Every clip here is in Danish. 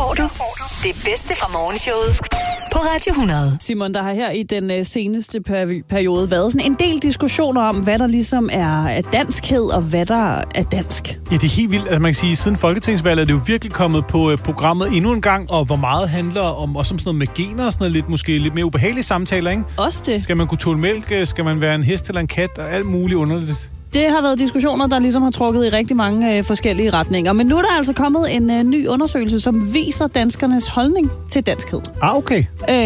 får du det bedste fra morgenshowet på Radio 100. Simon, der har her i den seneste periode været sådan en del diskussioner om, hvad der ligesom er danskhed, og hvad der er dansk. Ja, det er helt vildt. Altså, man kan sige, siden folketingsvalget er det jo virkelig kommet på programmet endnu en gang, og hvor meget handler om også om sådan noget med gener og sådan noget måske lidt mere ubehagelige samtaler, ikke? Også det. Skal man kunne tåle mælk? Skal man være en hest eller en kat? Og alt muligt underligt. Det har været diskussioner, der ligesom har trukket i rigtig mange forskellige retninger. Men nu er der altså kommet en ny undersøgelse, som viser danskernes holdning til danskhed. Okay.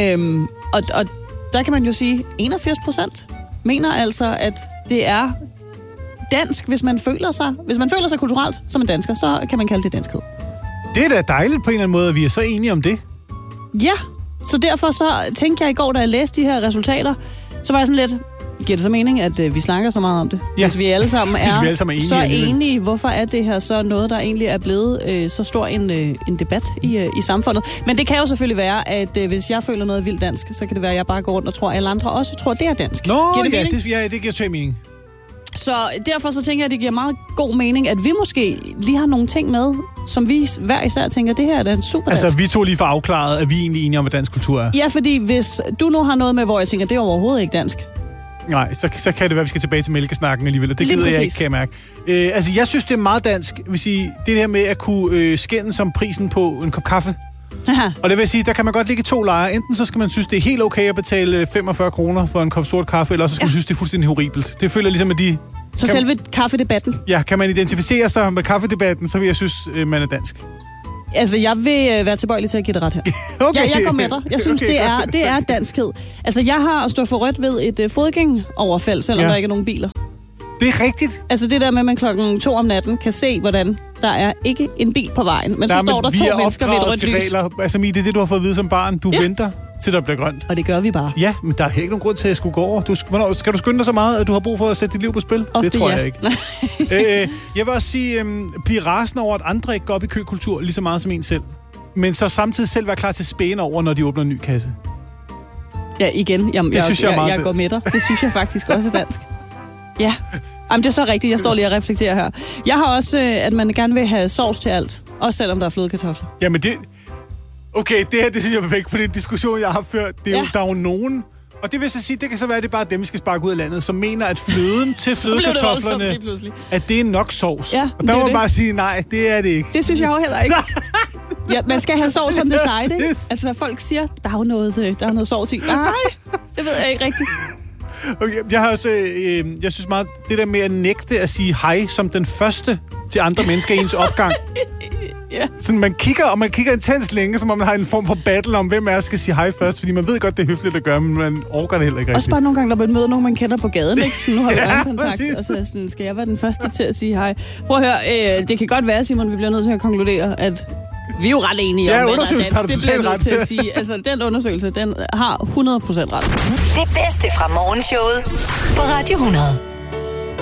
Og der kan man jo sige, 81% mener altså, at det er dansk, hvis man føler sig kulturelt som en dansker, så kan man kalde det danskhed. Det er da dejligt på en eller anden måde, at vi er så enige om det. Ja, så derfor så tænkte jeg i går, da jeg læste de her resultater, så var jeg sådan lidt, giver det så mening, at vi snakker så meget om det? Ja. Hvis vi alle sammen er enige, så enige, hvorfor er det her så noget, der egentlig er blevet så stor en debat i samfundet? Men det kan jo selvfølgelig være, at hvis jeg føler noget vildt dansk, så kan det være, at jeg bare går rundt og tror, at alle andre også tror, det er dansk. Det giver så mening. Så derfor så tænker jeg, at det giver meget god mening, at vi måske lige har nogle ting med, som vi hver især tænker, det her er da en super dansk. Altså, vi to lige får afklaret, at vi er egentlig enige om, hvad dansk kultur er. Ja, fordi hvis du nu har noget med, hvor jeg tænker, det er overhovedet ikke dansk. Nej, så kan det være, at vi skal tilbage til mælkesnakken alligevel, og det gider jeg ikke, kan jeg mærke. Altså, jeg synes, det er meget dansk, vil sige, det her med at kunne skændes som prisen på en kop kaffe. Aha. Og det vil sige, der kan man godt ligge i to lejre. Enten så skal man synes, det er helt okay at betale 45 kroner for en kop sort kaffe, eller så skal man synes, det er fuldstændig horribelt. Det føler ligesom, at de... Så selve kaffedebatten? Ja, kan man identificere sig med kaffedebatten, så vil jeg synes, man er dansk. Altså, jeg vil være tilbøjelig til at give det ret her. Okay. Jeg går med dig. Jeg synes, det er danskhed. Altså, jeg har stået for rødt ved et fodgængoverfald, selvom der ikke er nogen biler. Det er rigtigt. Altså, det der med, at man 2:00 om natten kan se, hvordan der er ikke en bil på vejen, men så står der 2 mennesker ved et rødt lys. Altså, det er det, du har fået at vide som barn. Du venter til der bliver grønt. Og det gør vi bare. Ja, men der er ikke nogen grund til, at jeg skulle gå over. Hvornår skal du skynde dig så meget, at du har brug for at sætte dit liv på spil? Ofte, det tror jeg ikke. Jeg vil også sige, blive rasende over, at andre ikke går op i køkultur lige så meget som en selv. Men så samtidig selv være klar til at spæne over, når de åbner en ny kasse. Ja, igen. Jeg går med dig. Det synes jeg faktisk også er dansk. Ja. Jamen, det er så rigtigt. Jeg står lige og reflekterer her. Jeg har også, at man gerne vil have sovs til alt. Også selvom der er flødekartofler. Jamen det... Okay, det her, det synes jeg er perfekt, for det er en diskussion, jeg har ført. Det er jo, der er jo nogen... Og det vil så sige, det kan så være, at det er bare dem, vi skal sparke ud af landet, som mener, at fløden til flødekartoflerne, at det er nok sovs. Ja, og der må man bare sige, nej, det er det ikke. Det synes jeg jo heller ikke. Ja, man skal have sovs on the side, ikke? Altså, når folk siger, der er jo noget sovs i. Nej, det ved jeg ikke rigtigt. Okay, jeg har også, jeg synes meget, det der med at nægte at sige hej som den første til andre mennesker i ens opgang. Ja. Sådan, man kigger intens længe, som om man har en form for battle om, hvem af os skal sige hej først, fordi man ved godt, det er høfligt at gøre, men man orker det heller ikke rigtigt. Også bare nogle gange, når man møder nogen, man kender på gaden, ikke? Så nu har vi øjenkontakt, og så sådan, skal jeg være den første til at sige hej. Prøv at høre, det kan godt være, Simon, vi bliver nødt til at konkludere, at vi er jo ret enige om, undersøgelsen har du totalt ret til at sige. Altså, den undersøgelse, den har 100% ret. Det bedste fra morgenshowet på Radio 100.